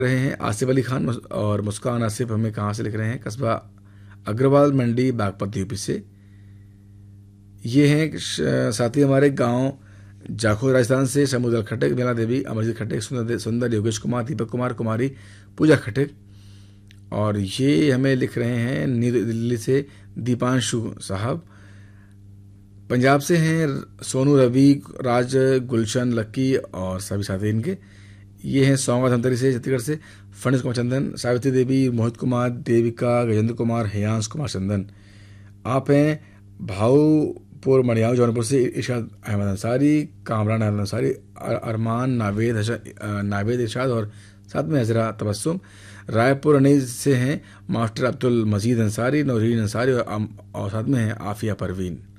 रहे हैं आसिफ अली खान और मुस्कान आसिफ हमें कहाँ से लिख रहे हैं, कस्बा अग्रवाल मंडी बागपत यूपी से। ये हैं साथी हमारे गांव जाखो राजस्थान से शमुदल खटक, मेला देवी, अमरजीत खटक, सुंदर, योगेश कुमार, दीपक कुमार, कुमारी पूजा खटक। और ये हमें लिख रहे हैं न्यू दिल्ली से दीपांशु साहब। पंजाब से हैं सोनू, रवि, राज, गुलशन, लक्की और सभी साथी इनके। ये हैं सोंगा धमतरी से, छत्तीसगढ़ से फणीस कुमार चंदन, सावित्री देवी, मोहित कुमार, देविका, गजेंद्र कुमार, हेयांश कुमार चंदन। आप हैं भाऊपुर मड़ियाव जौनपुर से इरशाद अहमद अंसारी, कामरान अहमद अंसारी, अरमान, नावेद इरशाद और साथ में हजरा तबस्सुम। रायपुर अनीस से हैं मास्टर अब्दुल मजीद अंसारी, नौरीन अंसारी और साथ में हैं आफिया परवीन।